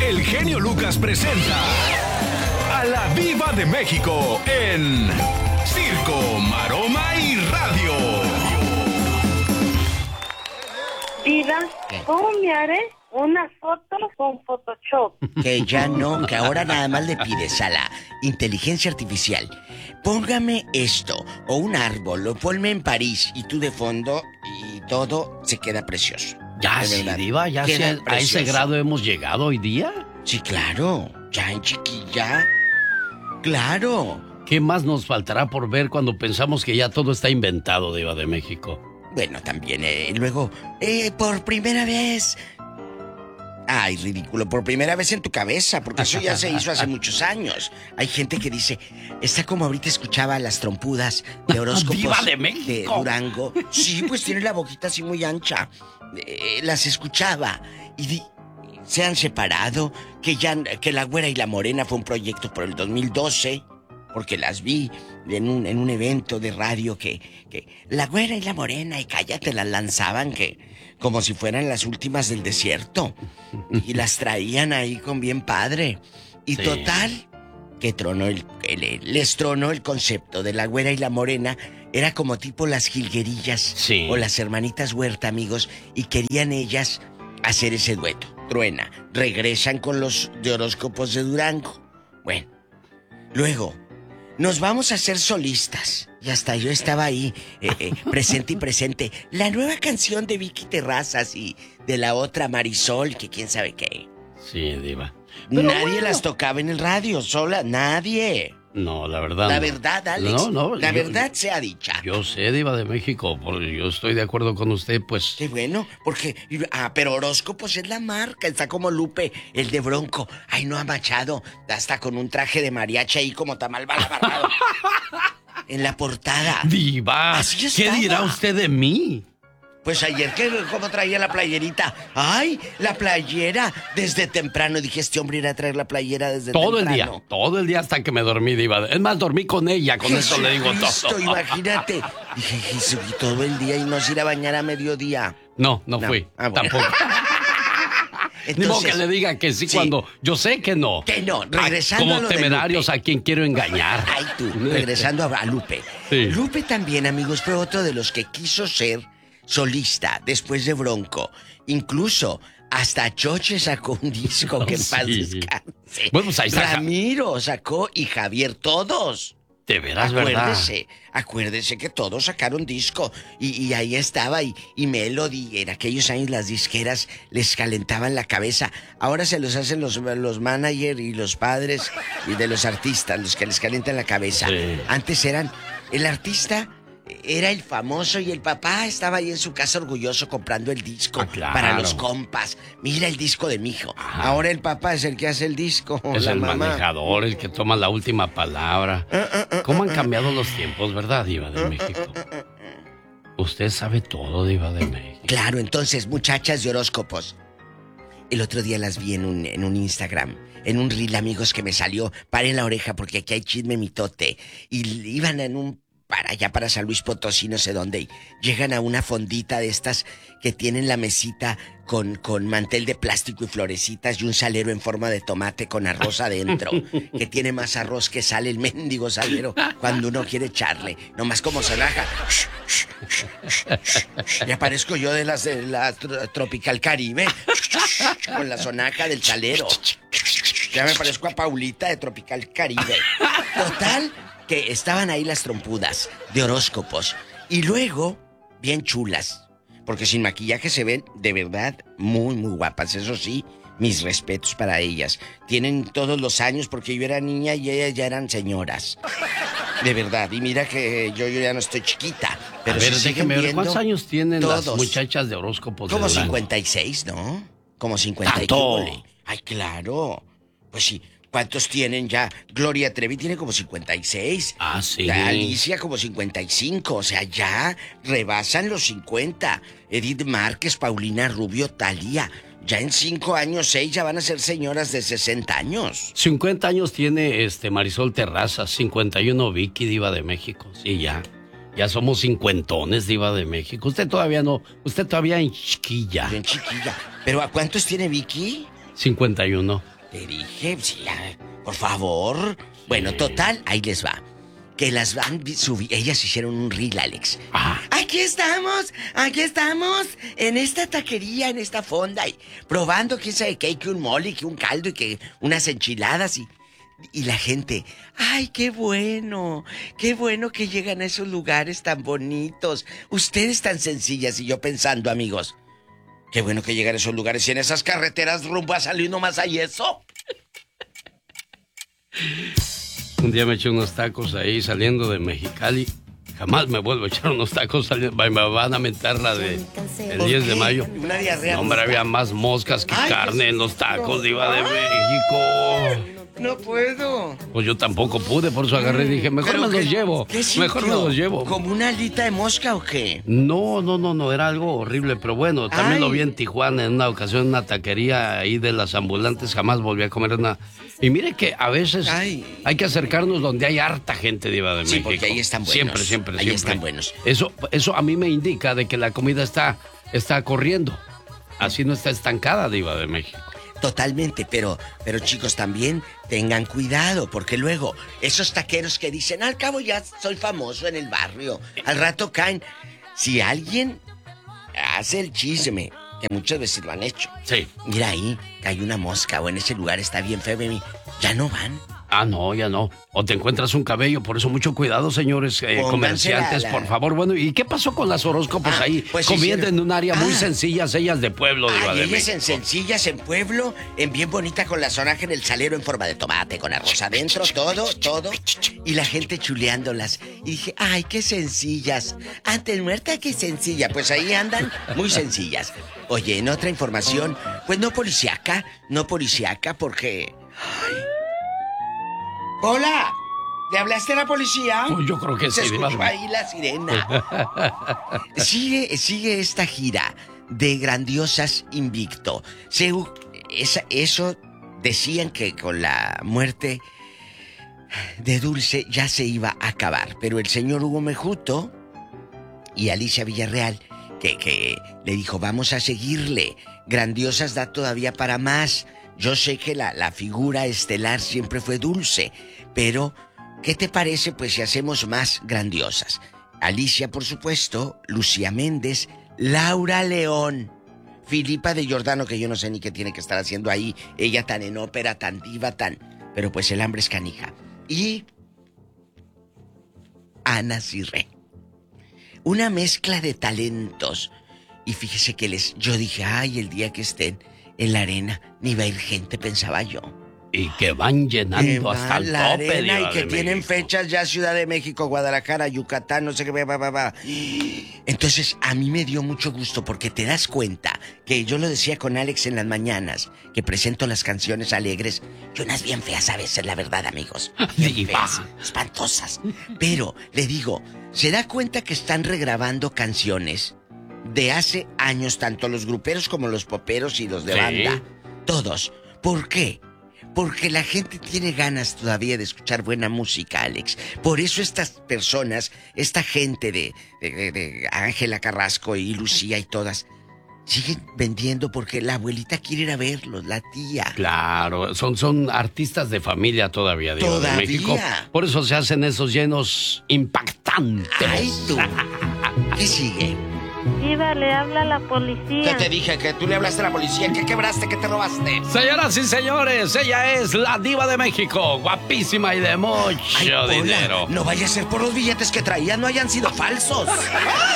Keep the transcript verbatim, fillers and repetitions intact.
el genio Lucas presenta a la Diva de México en Circo, Maroma y Radio. Diva, ¿cómo me haré una foto con Photoshop? Que ya no, que ahora nada más le pides a la inteligencia artificial: póngame esto, o un árbol, o ponme en París, y tú de fondo, y todo se queda precioso. Ya, sí, Diva, ya sí, a ese grado hemos llegado hoy día. Sí, claro, ya en chiquilla. Claro. ¿Qué más nos faltará por ver cuando pensamos que ya todo está inventado, Diva de México? Bueno, también, eh, luego, eh, por primera vez... Ay, ridículo, por primera vez en tu cabeza, porque eso ya se hizo hace muchos años. Hay gente que dice, está como ahorita escuchaba las trompudas de horóscopos ¡Diva de México! De Durango. Sí, pues tiene la boquita así muy ancha. Eh, las escuchaba y di, se han separado, que ya que La Güera y la Morena fue un proyecto por el dos mil doce, porque las vi en un, en un evento de radio que, que La Güera y la Morena, y cállate, las lanzaban que como si fueran las últimas del desierto, y las traían ahí con bien padre. Y sí. Total, que tronó el, el, les tronó el concepto de La Güera y la Morena. Era como tipo las jilguerillas, sí, o las hermanitas Huerta, amigos, y querían ellas hacer ese dueto. Truena, regresan con los de horóscopos de Durango. Bueno, luego nos vamos a hacer solistas. Y hasta yo estaba ahí, eh, eh, presente y presente. La nueva canción de Vicky Terrazas y de la otra Marisol, que quién sabe qué. Sí, Diva. Pero nadie bueno. las tocaba en el radio, sola, nadie. No, la verdad La no. verdad, Alex. No, no. La yo, verdad sea dicha. Yo sé, Diva de México, porque yo estoy de acuerdo con usted, pues. Qué bueno, porque... Ah, pero horóscopos es la marca, está como Lupe, el de Bronco. Ay, no, a Machado, hasta con un traje de mariachi ahí como tamal balabarrado. En la portada. Diva, ¿qué dirá usted de mí? Pues ayer, ¿qué, ¿cómo traía la playerita? ¡Ay, la playera! Desde temprano dije, este hombre irá a traer la playera desde todo temprano. Todo el día, todo el día hasta que me dormí, Diva. Es más, dormí con ella, con eso le digo todo. Imagínate. Dije, Jesús, todo el día y no se ir a bañar a mediodía. No, no, no fui, ah, bueno. Tampoco. Entonces, ni modo que le diga que sí, sí cuando yo sé que no. Que no, regresando a, como a lo temerarios a quien quiero engañar. Ay, tú, regresando a, a Lupe. Sí. Lupe también, amigos, fue otro de los que quiso ser solista después de Bronco. Incluso hasta Choche sacó un disco no, que en paz sí. descanse. Bueno, pues ahí está. Ramiro sacó y Javier, todos. De veras, acuérdese, verdad. Acuérdese que todos sacaron disco y, y ahí estaba y, y Melody. En aquellos años las disqueras les calentaban la cabeza. Ahora se los hacen los, los managers y los padres y de los artistas, los que les calientan la cabeza. Sí. Antes eran el artista. Era el famoso y el papá estaba ahí en su casa orgulloso comprando el disco ah, claro. para los compas. Mira el disco de mi hijo. Ajá. Ahora el papá es el que hace el disco. Es la el mamá. manejador, el que toma la última palabra. Uh, uh, uh, ¿Cómo han cambiado los tiempos, verdad, Diva de México? Usted sabe todo, Diva de México. Claro, entonces, muchachas de horóscopos. El otro día las vi en un, en un Instagram, en un reel, amigos, que me salió. Paren la oreja porque aquí hay chisme mitote. Y iban en un... para allá para San Luis Potosí, no sé dónde, y llegan a una fondita de estas que tienen la mesita con, con mantel de plástico y florecitas y un salero en forma de tomate con arroz adentro, que tiene más arroz que sale el mendigo salero cuando uno quiere echarle, nomás como sonaja. Y aparezco yo de las de la Tropical Caribe, con la sonaja del salero. Ya me parezco a Paulita de Tropical Caribe. Total, que estaban ahí las trompudas de horóscopos. Y luego, bien chulas, porque sin maquillaje se ven de verdad muy, muy guapas. Eso sí, mis respetos para ellas. Tienen todos los años porque yo era niña y ellas ya eran señoras. De verdad. Y mira que yo, yo ya no estoy chiquita. Pero a ver, se déjeme ver, ¿cuántos años tienen todos. Las muchachas de horóscopos? Como de cincuenta y seis, ¿no? Como cincuenta y seis. Ay, claro. Pues sí. ¿Cuántos tienen ya? Gloria Trevi tiene como cincuenta y seis. Ah, sí. Alicia como cincuenta y cinco. O sea, ya rebasan los cincuenta. Edith Márquez, Paulina Rubio, Thalía. Ya en cinco años, seis, ya van a ser señoras de sesenta años. cincuenta años tiene este Marisol Terrazas, cincuenta y uno Vicky, Diva de México. Sí, ya. Ya somos cincuentones, Diva de México. Usted todavía no, usted todavía en chiquilla. En chiquilla. ¿Pero a cuántos tiene Vicky? cincuenta y uno. Te dije, sí, por favor. Sí. Bueno, total, ahí les va. Que las van subir. Ellas hicieron un reel, Alex. Ah. Aquí estamos, aquí estamos, en esta taquería, en esta fonda, y probando quién sabe qué, que un mole, que un caldo y que unas enchiladas y. Y la gente, ¡ay, qué bueno! ¡Qué bueno que llegan a esos lugares tan bonitos! Ustedes tan sencillas. Y yo pensando, amigos, qué bueno que llegan a esos lugares y en esas carreteras rumbo a salir nomás hay eso. Un día me eché unos tacos ahí saliendo de Mexicali. Jamás me vuelvo a echar unos tacos saliendo. Me van a mentar la de el diez de mayo. Una diarrea. No, hombre, había más moscas que Ay, carne en los tacos, diva de México. No puedo. Pues yo tampoco pude, por eso agarré y dije, mejor me los llevo. Mejor me los llevo. ¿Como una alita de mosca o qué? No, no, no, no, era algo horrible, pero bueno, también Ay. lo vi en Tijuana en una ocasión, en una taquería ahí de las ambulantes, jamás volví a comer una. Y mire que a veces Ay. hay que acercarnos donde hay harta gente, diva de sí, México. Sí, porque ahí están buenos. Siempre, siempre, ahí siempre. están buenos. Eso, eso a mí me indica de que la comida está, está corriendo. Así no está estancada, diva de México. Totalmente, pero, pero chicos, también tengan cuidado, porque luego esos taqueros que dicen, al cabo ya soy famoso en el barrio, al rato caen. Si alguien hace el chisme, que muchas veces lo han hecho. Sí. Mira ahí, hay una mosca o en ese lugar está bien feo, ya no van. Ah, no, ya no. O te encuentras un cabello, por eso mucho cuidado, señores eh, comerciantes, la, la... por favor. Bueno, ¿y qué pasó con las horóscopos ah, ahí? Pues comiendo en un área ah. muy sencillas, ellas de pueblo, ah, diva de ellas México. en sencillas, en pueblo, en bien bonita con la sonaja en el salero en forma de tomate, con arroz adentro, todo, todo. Y la gente chuleándolas. Y dije, ay, qué sencillas. Antes muerta, qué sencilla. Pues ahí andan muy sencillas. Oye, en otra información, pues no policíaca, no policíaca porque... Ay, hola, ¿le hablaste a la policía? Pues yo creo que Se sí. Se escuchó ahí la sirena. sigue, sigue esta gira de Grandiosas Invicto. Se, esa, eso decían que con la muerte de Dulce ya se iba a acabar. Pero el señor Hugo Mejuto y Alicia Villarreal, que, que le dijo, vamos a seguirle. Grandiosas da todavía para más. Yo sé que la, la figura estelar siempre fue Dulce, pero ¿qué te parece pues si hacemos más Grandiosas? Alicia, por supuesto, Lucía Méndez, Laura León, Filipa de Giordano, que yo no sé ni qué tiene que estar haciendo ahí, ella tan en ópera, tan diva, tan... Pero pues el hambre es canija. Y Ana Cirré. Una mezcla de talentos. Y fíjese que les... Yo dije, ay, el día que estén en la arena, ni va a ir gente, pensaba yo. Y que van llenando que va hasta el la tope, arena y que de tienen México. Fechas ya Ciudad de México, Guadalajara, Yucatán, no sé qué, va, va, va. Entonces, a mí me dio mucho gusto porque te das cuenta que yo lo decía con Alex en las mañanas, que presento las canciones alegres, y unas bien feas a veces, la verdad, amigos. Bien feas, espantosas. Pero, le digo, ¿se da cuenta que están regrabando canciones de hace años, tanto los gruperos como los poperos y los de sí. banda? Todos. ¿Por qué? Porque la gente tiene ganas todavía de escuchar buena música, Alex. Por eso estas personas, esta gente de, de, de Ángela Carrasco y Lucía y todas, siguen vendiendo porque la abuelita quiere ir a verlos, la tía. Claro, son, son artistas de familia todavía, digo, de México. Por eso se hacen esos llenos impactantes. Ay, tú. ¿Qué sigue? Diva, le habla a la policía. ¿Qué te dije? Que tú le hablaste a la policía. ¿Qué quebraste? ¿Qué te robaste? Señoras y señores, ella es la diva de México. Guapísima y de mucho Ay, dinero. No vaya a ser por los billetes que traía, no hayan sido falsos.